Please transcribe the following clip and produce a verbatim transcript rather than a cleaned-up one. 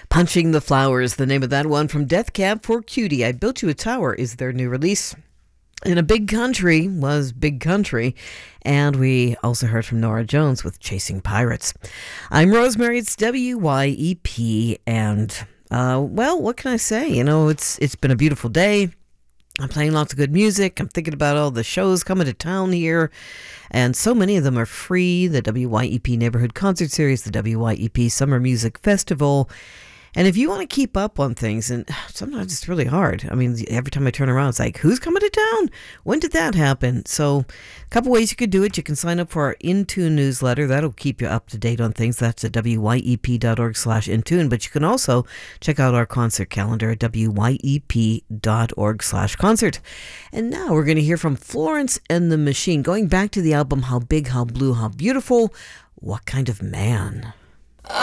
Punching the Flowers, the name of that one from Death Cab for Cutie. I Built You a Tower is their new release. In a Big Country was Big Country. And we also heard from Nora Jones with Chasing Pirates. I'm Rosemary. It's W Y E P. And, uh, well, what can I say? You know, it's it's been a beautiful day. I'm playing lots of good music. I'm thinking about all the shows coming to town here. And so many of them are free. The W Y E P Neighborhood Concert Series, the W Y E P Summer Music Festival. And if you want to keep up on things, and sometimes it's really hard. I mean, every time I turn around, it's like, who's coming to town? When did that happen? So a couple ways you could do it. You can sign up for our Intune newsletter. That'll keep you up to date on things. That's at W Y E P dot org slash Intune. But you can also check out our concert calendar at W Y E P dot org slash concert. And now we're going to hear from Florence and the Machine, going back to the album How Big, How Blue, How Beautiful. What Kind of Man?